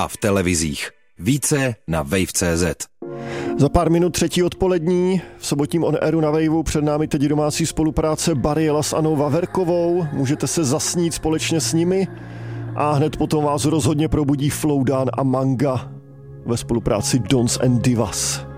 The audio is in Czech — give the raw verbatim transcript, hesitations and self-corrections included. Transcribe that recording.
a v televizích. Více na wave tečka cé zet. Za pár minut třetí odpolední. V sobotním On Airu na Waveu před námi teď domácí spolupráce Bariela s Anou Vaverkovou. Můžete se zasnít společně s nimi a hned potom vás rozhodně probudí Flowdown a Manga ve spolupráci Dons and Divas.